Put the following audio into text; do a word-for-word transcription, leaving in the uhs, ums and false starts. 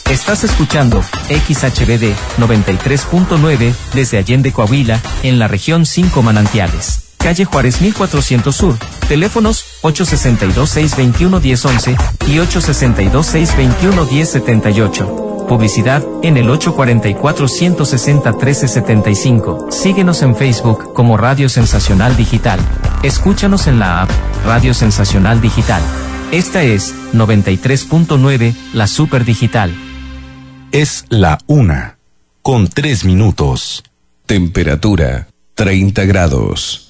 Estás escuchando X H B D noventa y tres punto nueve desde Allende, Coahuila, en la región cinco Manantiales. Calle Juárez mil cuatrocientos Sur. Teléfonos ocho seis dos, seis dos uno, uno cero uno uno y ocho seis dos, seis dos uno, uno cero siete ocho. Publicidad en el ocho cuatro cuatro, uno seis cero, uno tres siete cinco. Síguenos en Facebook como Radio Sensacional Digital. Escúchanos en la app Radio Sensacional Digital. Esta es noventa y tres punto nueve, la Super Digital. Es la una, con tres minutos. Temperatura treinta grados.